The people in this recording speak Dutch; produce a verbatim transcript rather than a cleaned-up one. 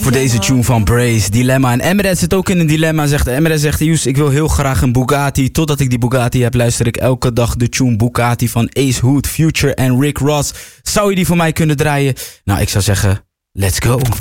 voor deze tune van Brace, Dilemma. En Emre zit ook in een dilemma. Zegt, Emre zegt, Joes, ik wil heel graag een Bugatti. Totdat ik die Bugatti heb, luister ik elke dag de tune Bugatti van Ace Hood, Future en Rick Ross. Zou je die voor mij kunnen draaien? Nou, ik zou zeggen, let's go.